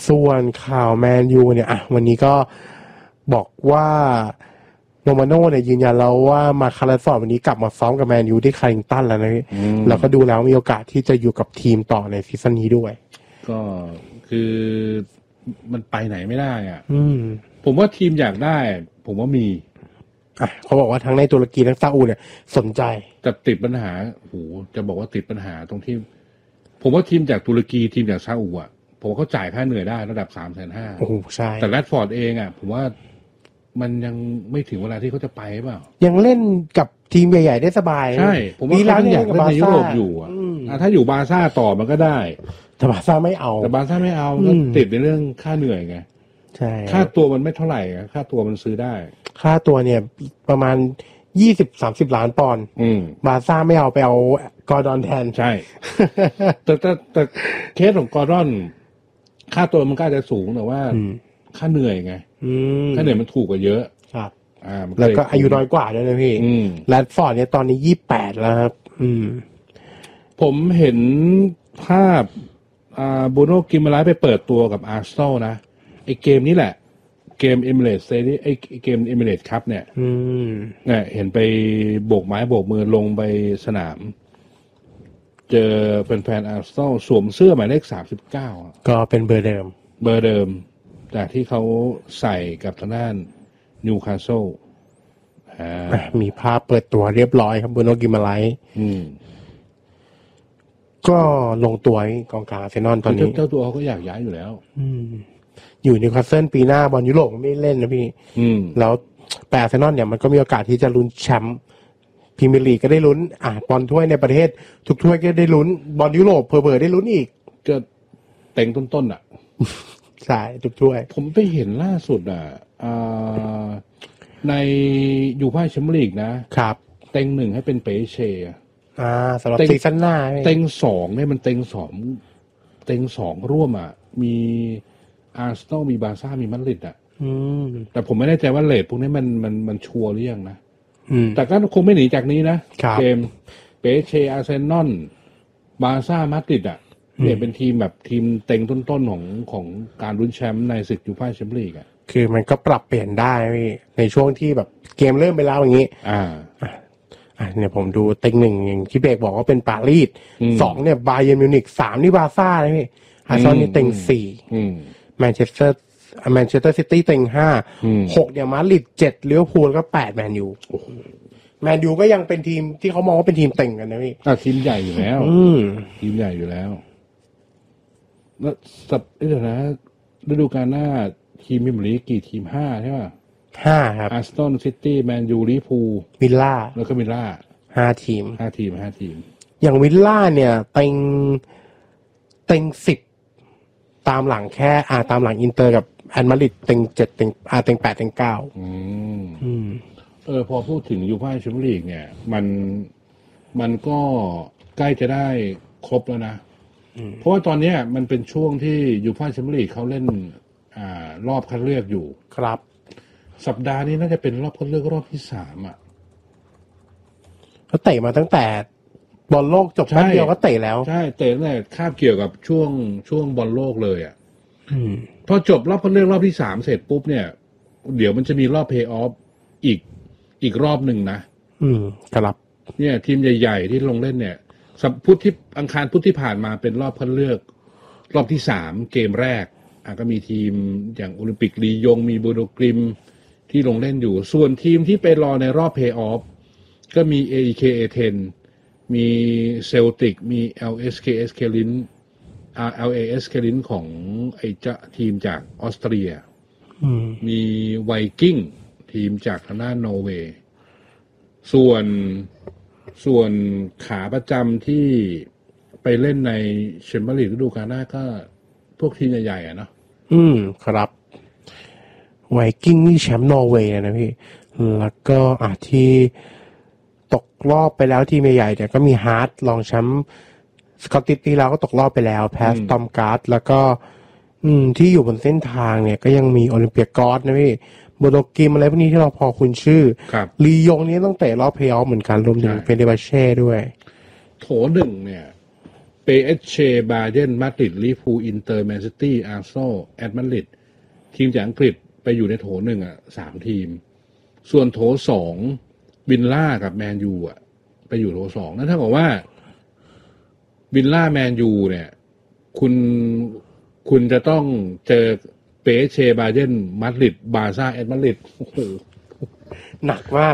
ส่วนข่าวแมนยูเนี่ยวันนี้ก็บอกว่าโรมาโน่เนี่ยยืนยันแล้วว่ามาคาร์ลฟอร์ดวันนี้กลับมาซ้อมกับแมนยูที่คาริงตันแล้วนะพี่แล้วก็ดูแล้วมีโอกาสที่จะอยู่กับทีมต่อในซีซั่นนี้ด้วยก็คือมันไปไหนไม่ได้ผมว่าทีมอยากได้ผมว่ามีเขาบอกว่าทั้งในตุรกีทั้งซาอุเนี่ยสนใจแต่ติดปัญหาจะบอกว่าติดปัญหาตรงที่ผมว่าทีมจากตุรกีทีมจากซาอุผมเขาจ่ายค่าเหนื่อยได้ระดับ 350,000 โอ้ใช่แต่แรดฟอร์ดเองผมว่ามันยังไม่ถึงเวลาที่เขาจะไปเปล่ายังเล่นกับทีมใหญ่ๆได้สบายใช่ผมว่าเขาอยากเล่นในยุโรปอยู่ถ้าอยู่บาร์ซ่าต่อมันก็ได้แต่บาร์ซ่าไม่เอาก็ติดในเรื่องค่าเหนื่อยไงใช่ค่าตัวมันไม่เท่าไหร่ค่าตัวมันซื้อได้ค่าตัวเนี่ยประมาณ 20-30 ล้านปอนด์บาร์ซ่าไม่เอาไปเอากอร์ดอนแทนใช่ แต่เคสของกอร์ดอนค่าตัวมันก็อาจจะสูงแต่ว่าค่าเหนื่อยไงค่าเหนื่อยมันถูกกว่าเยอะครับแล้วก็อายุน้อยกว่าด้วยนะพี่แรดฟอร์ดเนี่ยตอนนี้28แล้วครับผมเห็นภาพบูโน่กิมมาไลไปเปิดตัวกับอาร์เซนอลนะไอเกมนี้แหละเกมเอมิเรตส์ไอเกมเอมิเรตส์คัพเนี่ยเห็นไปโบกไม้โบกมือลงไปสนามเจอแฟนๆอาร์เซนอลสวมเสื้อหมายเลข39 ก็เป็นเบอร์เดิมจากที่เขาใส่กับทางด้านนิวคาสเซิลมีภาพเปิดตัวเรียบร้อยครับบูโน่กิมาไลก็ลงตัวกองกลางอาร์เซนอลตอนนี้เจ้าตัวเขาก็อยากย้ายอยู่แล้วอยู่นิวคาสเซิลปีหน้าบอลยุโรปไม่เล่นนะพี่แล้วแปอาร์เซนอลเนี่ยมันก็มีโอกาสที่จะลุ้นแชมป์พรีเมียร์ลีกก็ได้ลุ้นบอลถ้วยในประเทศทุกถ้วยก็ได้ลุ้นบอลยุโรปเผลอๆได้ลุ้นอีกก็เต็งต้นๆใช่ทุกถ้วยผมไปเห็นล่าสุดในยูฟ่าแชมเปี้ยนลีกนะครับเต็ง1ให้เป็นเปเช่สำหรับซีซั่นหน้าเต็ง2เนี่ยมันเต็ง2ร่วมมีอาร์เซนอลมีบาร์ซ่ามีมาดริดแต่ผมไม่แน่ใจว่าเรทพวกนี้มันชัวร์หรือยังนะแต่ก็คงไม่หนีจากนี้นะเกมเปเช่อาร์เซนอลบาร์ซ่ามาดริดเนี่ยเป็นทีมแบบทีมเต็งต้นๆของการลุ้นแชมป์ในศึกยูฟ่าแชมเปี้ยนลีกคือมันก็ปรับเปลี่ยนได้ในช่วงที่แบบเกมเริ่มไปแล้วอย่างนี้เนี่ยผมดูเต็ง1อย่างที่เบกบอกว่าเป็นปารีส2เนี่ยบาเยิร์นมิวนิก3นี่บาร์ซ่านะพี่อาร์เซนอลนี่เต็ง4แมนเชสเตอร์ซิตี้เต็ง5 6เนี่ยมาดริด7ลิเวอร์พูลก็8แมนยูแมนยูก็ยังเป็นทีมที่เขามองว่าเป็นทีมเต็งกันนะพี่ทีมใหญ่อยู่แล้วทีมใหญ่อยู่แล้วแล้วเดี๋ยวนะฤดูกาลหน้าทีมมีหมดกี่ทีม5ใช่ป่ะ 5ครับอาร์เซนอลซิตี้แมนยูลิเวอร์พูลวิลล่าแล้วก็วิลล่า 5ทีมอย่างวิลล่าเนี่ยเต็ง10ตามหลังแค่ตามหลังอินเตอร์กับแอนมาดริดเต็ง7เต็ง8เต็ง9 พอพูดถึงยูฟ่าแชมเปี้ยนลีกเนี่ยมันก็ใกล้จะได้ครบแล้วนะเพราะว่าตอนนี้มันเป็นช่วงที่ยูฟ่าแชมเปี้ยนลีกเขาเล่นรอบคัดเลือกอยู่ครับสัปดาห์นี้น่าจะเป็นรอบคัดเลือกรอบที่3 เขาเตะมาตั้งแต่บอลโลกจบแป๊บเดียวก็เตะแล้วใช่เตะเนี่ยคาบเกี่ยวกับช่วงบอลโลกเลยพอจบรอบคัดเลือกรอบที่3เสร็จปุ๊บเนี่ยเดี๋ยวมันจะมีรอบเพลย์ออฟอีกรอบหนึ่งนะครับเนี่ยทีมใหญ่ๆที่ลงเล่นเนี่ยพุธที่อังคารพุธที่ผ่านมาเป็นรอบคัดเลือกรอบที่3เกมแรกก็มีทีมอย่างโอลิมปิกลียงมีโบโดกริมที่ลงเล่นอยู่ส่วนทีมที่ไปรอในรอบเพลย์ออฟก็มี AEK Athens มีเซลติกมี LSKS เคลินLAS เคลินของไอ้เจ้าทีมจากออสเตรียมีไวกิ้งทีมจากทางด้านนอร์เวย์ส่วนขาประจำที่ไปเล่นในแชมเปี้ยนลีกฤดูกาลหน้าก็พวกทีมใหญ่ๆเนาะครับไวกิ้งนี่แชมป์นอร์เวย์นะพี่แล้วก็ที่ตกรอบไปแล้วทีมใหญ่ๆเนี่ยก็มีฮาร์ดรองแชมป์สกอตติชที่แล้วก็ตกรอบไปแล้วแพ้สตอมการ์ดแล้วก็ที่อยู่บนเส้นทางเนี่ยก็ยังมีโอลิมเปียกอสนะพี่โบโดกิมอะไรพวกนี้ที่เราพอคุ้นชื่อลียงนี้ต้องเตะรอบเพลย์ออฟเหมือนกันรวมถึงเฟเดบาเช่ด้วยโถ1เนี่ย PSG บาเยิร์นมาดริดลิเวอร์พูลอินเตอร์แมนซิตี้อาร์เซนอลแอตมาดริดทีมจากอังกฤษไปอยู่ในโถหนึ่ง3 ทีมส่วนโถ2วิลล่ากับแมนยูไปอยู่โถ2นั่นเท่ากับว่าวิลล่าแมนยูเนี่ยคุณจะต้องเจอเปเชบาเยิร์นมาดริดบาร์ซ่าแอตมาดริดโอ้โหหนักมาก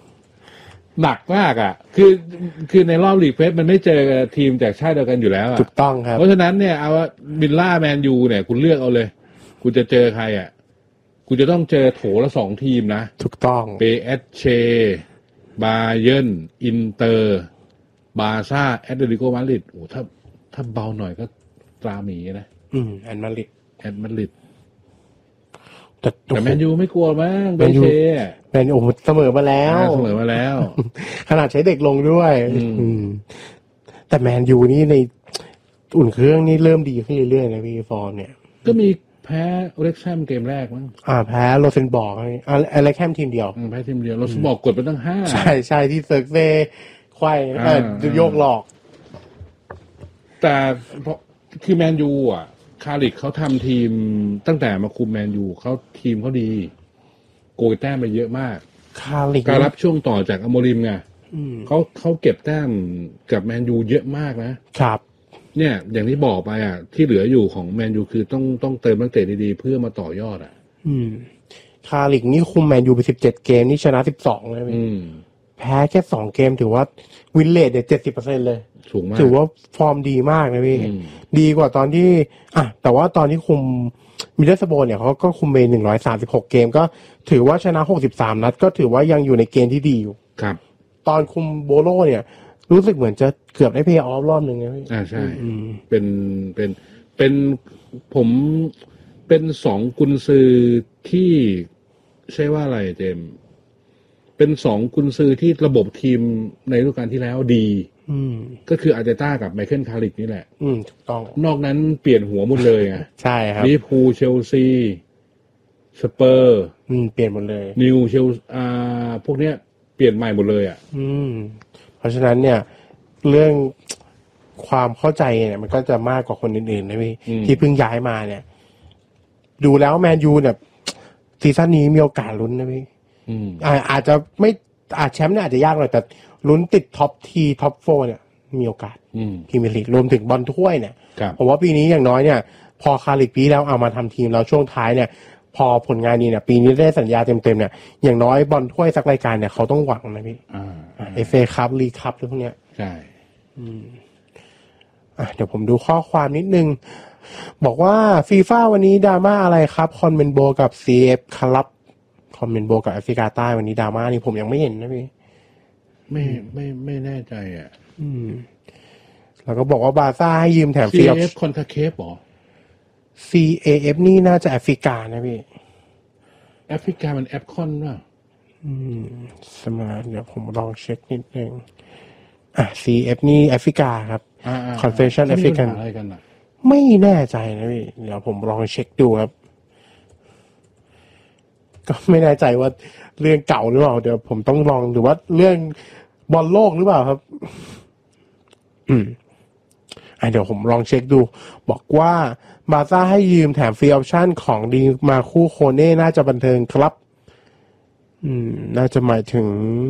คือในรอบลีกเฟสมันไม่เจอทีมจากชาติเดียวกันอยู่แล้วถูกต้องครับเพราะฉะนั้นเนี่ยเอาวิลล่าแมนยูเนี่ยคุณเลือกเอาเลยคุณจะเจอใครคุณจะต้องเจอโถละ2 ทีมนะถูกต้องเปเชบาเยิร์นอินเตอร์บาร์ซ่าแอตเลติโกมาดริดโอ้ถ้าเบาหน่อยก็ตราหมีนะแอตมาดริดแต่แมนยูไม่กลัวมั้งแมนยูเสมอมาแล้วขนาดใช้เด็กลงด้วยแต่แมนยูนี่ในอุ่นเครื่องนี่เริ่มดีขึ้นเรื่อยๆนะพี่ฟอร์มเนี่ยก็มีแพ้เล็กแซมเกมแรกมั้งแพ้โรเซนบอร์กอะไรแค่ทีมเดียวแพ้ทีมเดียวโรเซนบอร์กกดไปตั้ง5 ใช่ที่เซิร์กเซ่ควายโยกหลอกแต่คือแมนยูคาริกเขาทำทีมตั้งแต่มาคุมแมนยูเขาทีมเขาดีโกยแต้มไปเยอะมากคาริกการรับช่วงต่อจากอโมริมไงเขาเก็บแต้มกับแมนยูเยอะมากนะครับเนี่ยอย่างที่บอกไปที่เหลืออยู่ของแมนยูคือต้องเติมนักเตะดีๆเพื่อมาต่อยอดคาริกนี่คุมแมนยูไป17 เกมนี่ชนะ12เลยแพ้แค่2 เกมถือว่าวินเลทเนี่ย 70% เลยถือว่าฟอร์มดีมากนะพี่ดีกว่าตอนที่แต่ว่าตอนที่คุมมิดเดิลสโบเนี่ยเขาก็คุมไป136 เกมก็ถือว่าชนะ63 นัดก็ถือว่ายังอยู่ในเกณฑ์ที่ดีอยู่ครับตอนคุมโบโลเนี่ยรู้สึกเหมือนจะเกือบได้เพลย์ออฟรอบนึงนะพี่ใช่เป็นผมเป็น2 กุนซือที่ใช่ว่าอะไรเจมเป็น2 กุนซือที่ระบบทีมในฤดูกาลที่แล้วดีก็คืออาร์เตต้ากับไมเคิลคาริกนี่แหละถูกต้องนอกนั้นเปลี่ยนหัวหมดเลยใช่ครับลิเวอร์พูลเชลซีสเปอร์เปลี่ยนหมดเลยนิวเชลพวกเนี้ยเปลี่ยนใหม่หมดเลยเพราะฉะนั้นเนี่ยเรื่องความเข้าใจเนี่ยมันก็จะมากกว่าคนอื่นๆนะพี่ที่เพิ่งย้ายมาเนี่ยดูแล้วแมนยูเนี่ยซีซั่นนี้มีโอกาสลุ้นนะพี่อาจจะไม่แชมป์เนี่ยอาจจะยากหน่อยแต่ลุ้นติดท็อป4เนี่ยมีโอกาสพรีเมียร์ลีกรวมถึงบอลถ้วยเนี่ยผมว่าปีนี้อย่างน้อยเนี่ยพอคาริกปีแล้วเอามาทำทีมแล้วช่วงท้ายเนี่ยพอผลงานนี้เนี่ยปีนี้ได้สัญญาเต็มๆเนี่ยอย่างน้อยบอลถ้วยสักรายการเนี่ยเขาต้องหวังนะพี่FA คัพลีกคัพหรือพวกเนี้ยใช่เดี๋ยวผมดูข้อความนิดนึงบอกว่าฟีฟ่าวันนี้ดราม่าอะไรครับคอนเมนโบกับ CF ครับคอมเมนโบกับแอฟริกาใต้วันนี้ดราม่านี่ผมยังไม่เห็นนะพี่ไม่แน่ใจแล้วก็บอกว่าบาซ่าให้ยืมแถมฟรี CAF คอนทาเคฟหรอ CAF นี่น่าจะแอฟริกานะพี่แอฟริกามันแอฟคอนป่ะสมาร์ทเดี๋ยวผมลองเช็คนิดนึงCF นี่แอฟริกาครับ Confederation African อะไรกันไม่แน่ใจนะพี่เดี๋ยวผมลองเช็คดูครับก็ไม่แน่ใจว่าเรื่องเก่าหรือเปล่าเดี๋ยวผมต้องลองหรือว่าเรื่องบอลโลกหรือเปล่าครับเดี๋ยวผมลองเช็คดูบอกว่าบาซ่าให้ยืมแถมฟรีออปชั่นของดีมาคู่โคเน่น่าจะบันเทิงครับน่าจะหมายถึง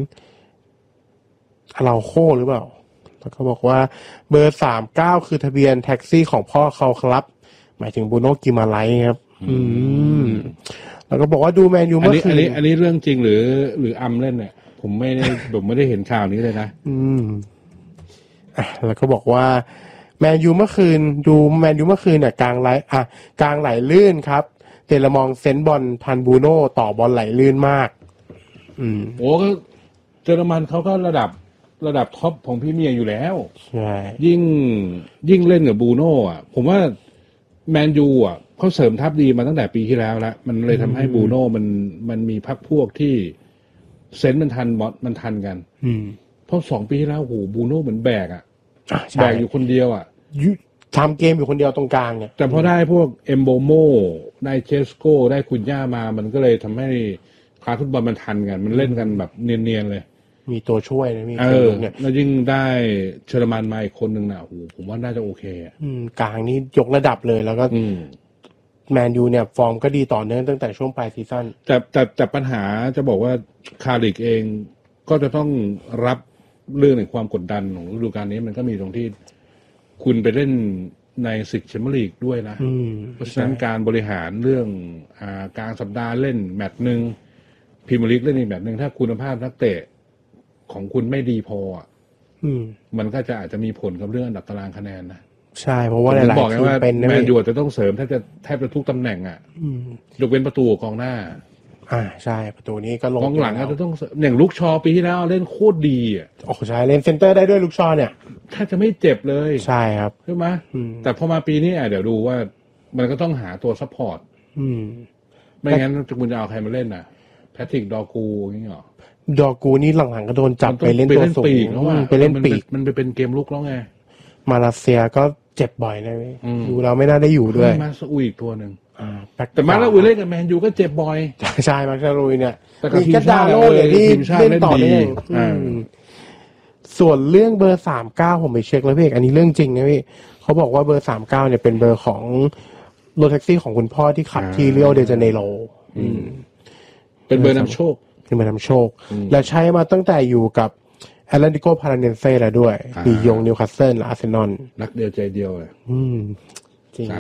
เราโคหรือเปล่าแล้วก็บอกว่าเบอร์39คือทะเบียนแท็กซี่ของพ่อเขาครับหมายถึงบูโน่กิมาไลครับแล้วก็บอกว่าดูแมนยูเมื่อคืนอันนี้เรื่องจริงหรืออำเล่นเนี่ยผมไม่ได้เห็นข่าวนี้เลยนะแล้วก็บอกว่าแมนยูเมื่อคืนเนี่ยกลางไหลลื่นครับเตละมองเซนบอลทันบูโน่ต่อบอลไหลลื่นมากโอ้ก็เยอรมันเขาก็ระดับท็อปของพรีเมียร์อยู่แล้วใช่ยิ่งเล่นกับบูโน่ผมว่าแมนยูเขาเสริมทัพดีมาตั้งแต่ปีที่แล้วแล้วมันเลยทำให้บูโน่มันมีพรรคพวกที่เซนส์มันทันกันเพราะ2 ปีที่แล้วโหบูโน่เหมือนแบกอยู่คนเดียวทำเกมอยู่คนเดียวตรงกลางเนี่ยแต่พอได้พวกเอมโบโมได้เชสโก้ได้คุนย่ามามันก็เลยทำให้คลาสฟุตบอลมันทันกันมันเล่นกันแบบเนียนๆเลยมีตัวช่วยนะมีเนี่ยแล้วยิ่งได้เชอร์มานมาอีกคนหนึ่งนะโอ้โหผมว่าน่าจะโอเคกลางนี่ยกระดับเลยแล้วก็แมนยูเนี่ยฟอร์มก็ดีต่อเนื่องตั้งแต่ช่วงปลายซีซั่นแต่ปัญหาจะบอกว่าคาริกเองก็จะต้องรับเรื่องในความกดดันของฤดูกาลนี้มันก็มีตรงที่คุณไปเล่นในศึกแชมเปี้ยนลีกด้วยนะเพราะฉะนั้นการบริหารเรื่องกลางสัปดาห์เล่นแมตช์นึงพรีเมียร์ลีกเล่นอีกแมตช์นึงถ้าคุณภาพนักเตะของคุณไม่ดีพอมันก็จะอาจจะมีผลกับเรื่องอันดับตารางคะแนนนะใช่เพราะว่าหลายๆทีมเป็นแมนยูจะต้องเสริมแทบจะทุกตำแหน่งยกเว้นประตูกองหน้าใช่ประตูนี้ก็ลงกองหลังก็ต้องอย่างลูกชอปีที่แล้วเล่นโคตรดีใช่เล่นเซนเตอร์ได้ด้วยลูกชอเนี่ยแทบจะไม่เจ็บเลยใช่ครับใช่ไหมแต่พอมาปีนี้เดี๋ยวดูว่ามันก็ต้องหาตัวซัพพอร์ตไม่งั้นคุณจะเอาใครมาเล่นน่ะแพทริกดอกูอย่างนี้หรอดอกูนี่หลังๆก็โดนจับไปเล่นตัวสูงไปเล่นปีกมันไปเป็นเกมลุกแล้วไงมาเลเซียก็เจ็บบ่อยนะดูเราไม่น่าได้อยู่ด้วยมาซาอุอีกตัวหนึ่งแต่มาซาอุเล่นกับแมนยูก็เจ็บบ่อยใช่มาซาอุเนี่ยมีกระดาโลเลยที่เล่นต่อเนื่องส่วนเรื่องเบอร์39ผมไปเช็คแล้วพี่อันนี้เรื่องจริงนะพี่เขาบอกว่าเบอร์39เนี่ยเป็นเบอร์ของรถแท็กซี่ของคุณพ่อที่ขับที่ริโอเดจาเนโรเป็นเบอร์นำโชคเป็นเบอร์นำโชคและใช้มาตั้งแต่อยู่กับแอตเลติโกพาราเนเซ่แล้วด้วยลียงนิวคาสเซิลและอาร์เซนอลนักเดียวใจเดียวเลยจริง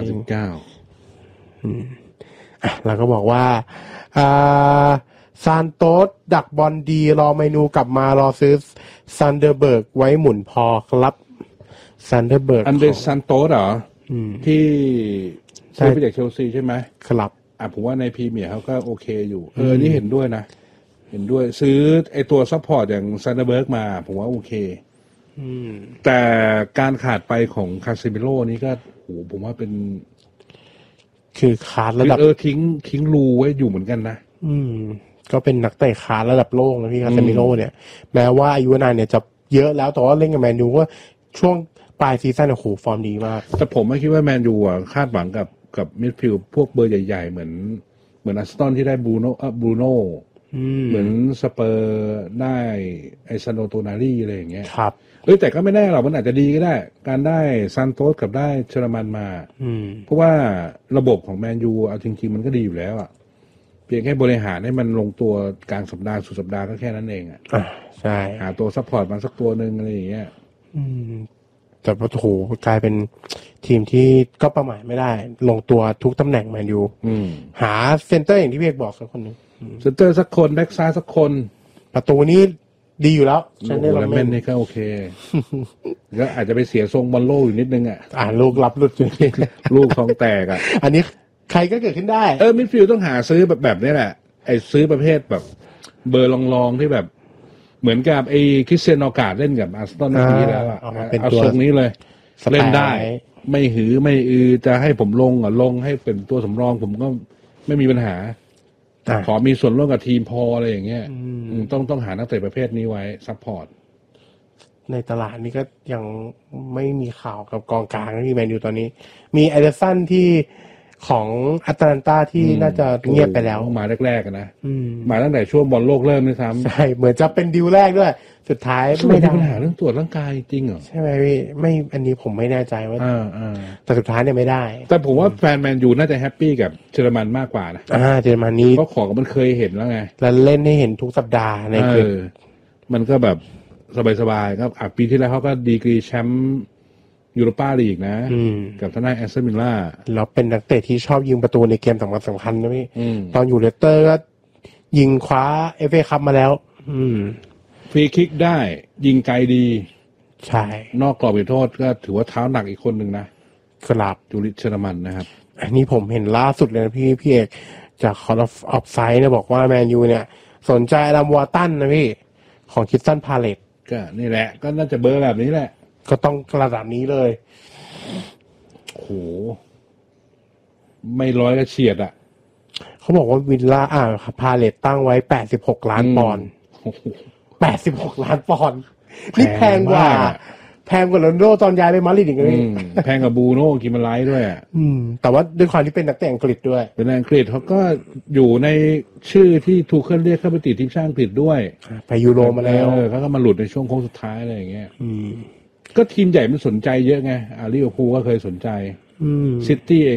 39 แล้วก็บอกว่าซานโตสดักบอลดีรอเมนูกลับมารอซื้อซันเดอร์เบิร์กไว้หมุนพอครับซันเดอร์เบิร์กอันเดอร์ซันโตสเหรอที่เป็นเด็กเชลซีใช่ไหมครับผมว่าในพรีเมียร์เขาก็โอเคอยู่นี่เห็นด้วยนะเห็นด้วยซื้อไอตัวซัพพอร์ตอย่างซันเดอร์เบิร์กมาผมว่าโอเคแต่การขาดไปของคาเซมิโร่นี่ก็โหผมว่าเป็นคือขาดระดับทิ้งรูไว้อยู่เหมือนกันนะก็เป็นนักเตะขาดระดับโลกนะพี่คาเซมิโร่เนี่ยแม้ว่าอายุนานเนี่ยจะเยอะแล้วแต่ว่าเล่นกับแมนยูว่าช่วงปลายซีซั่นโอ้โหฟอร์มดีมากแต่ผมไม่คิดว่าแมนยูคาดหวังกับมิดฟิลด์พวกเบอร์ใหญ่ๆเหมือนอาร์เซนอลที่ได้บรูโน่เหมือนสเปอร์ได้ไอซานโนโตนารีอะไรอย่างเงี้ยครับแต่ก็ไม่แน่หรอกมันอาจจะดีก็ได้การได้ซานโตสกับได้เชอร์มันมาเพราะว่าระบบของแมนยูเอาจริงๆมันก็ดีอยู่แล้วเพียงแค่บริหารให้มันลงตัวกลางสัปดาห์สุดสัปดาห์ก็แค่นั้นเองใช่หาตัวซัพพอร์ตมาสักตัวนึงอะไรอย่างเงี้ยแต่โอ้โหกลายเป็นทีมที่ก็ประมาทไม่ได้ลงตัวทุกตำแหน่งแมนยูหาเซนเตอร์อย่างที่พี่เอกบอกสักคนนึงเซนเตอร์สักคนแบ็กซ้ายสักคนประตูนี้ดีอยู่แล้วฉันได้รับเม่นนี่ก็โอเคก็อาจจะไปเสียทรงบอลโลอยู่นิดนึงลูกรับหลุดลูกทองแตกอันนี้ใครก็เกิดขึ้นได้มิดฟิลด์ต้องหาซื้อแบบนี้แหละไอ้ซื้อประเภทแบบเบอร์ลองๆที่แบบเหมือนกับไอ้คริสเตียโนกาดเล่นกับอาร์เซนอลปีที่แล้วเอาทรงนี้เลยเล่นได้ไม่หือไม่จะให้ผมลงให้เป็นตัวสำรองผมก็ไม่มีปัญหาขอมีส่วนร่วมกับทีมพออะไรอย่างเงี้ยต้องหานักเตะประเภทนี้ไว้ซัพพอร์ตในตลาดนี้ก็ยังไม่มีข่าวกับกองกลางที่แมนยูตอนนี้มีไอเดอร์สันที่ของแอตแลนตาที่น่าจะเงียบไปแล้วมาแรกๆนะมาตั้งแต่ช่วงบอลโลกเริ่มนี่ซ้ำใช่เหมือนจะเป็นดีลแรกด้วยสุดท้ายไม่ได้ปัญหาเรื่องตรวจร่างกายจริงเหรอใช่ไหมพี่ไม่อันนี้ผมไม่แน่ใจว่าแต่สุดท้ายเนี่ยไม่ได้แต่ผมว่าแฟนแมนยูน่าจะแฮปปี้กับเยอรมันมากกว่านะเยอรมันนี้เพราะของมันเคยเห็นแล้วไงแล้วเล่นให้เห็นทุกสัปดาห์ในมันก็แบบสบายๆครับปีที่แล้วเขาก็ดีกรีแชมป์ยูโรปาลีกนะกับทนายแอสตันวิลล่าแล้วเป็นนักเตะที่ชอบยิงประตูในเกมสำคัญนะพี่ตอนอยู่เลสเตอร์ก็ยิงคว้าเอฟเอคัพมาแล้วฟรีคิกได้ยิงไกลดีใช่นอกกรอบเขตโทษก็ถือว่าเท้าหนักอีกคนหนึ่งนะครับจูริชเชอร์มันนะครับอันนี้ผมเห็นล่าสุดเลยนะพี่เอกจากคอร์ออฟไซด์เนี่ยบอกว่าแมนยูเนี่ยสนใจอดัมวอร์ตันนะพี่ของคริสตันพาเลตก็นี่แหละก็น่าจะเบอร์แบบนี้แหละก็ต้องระดับนี้เลยโหไม่ร้อยก็เฉียดเขาบอกว่าวิลล่าพาเลตตั้งไว้86 ล้านปอนด์86 ล้านปอนด์นี่แพงกแพงกว่าโรนัลโดตอนย้ายไปมาดริดอีกเลยแพงกับบูโน่กิมไลท์ด้วยแต่ว่าด้วยความที่เป็นนักเตะอังกฤษด้วยเป็นอังกฤษเขาก็อยู่ในชื่อที่ทูเคิลเรียกเข้าไปติดทีมชาติอังกฤษด้วยไปยูโรมาแล้วเขาก็มาหลุดในช่วงโค้งสุดท้ายอะไรอย่างเงี้ยก็ทีมใหญ่มันสนใจเยอะไงลิเวอร์พูลก็เคยสนใจซิตี้เอง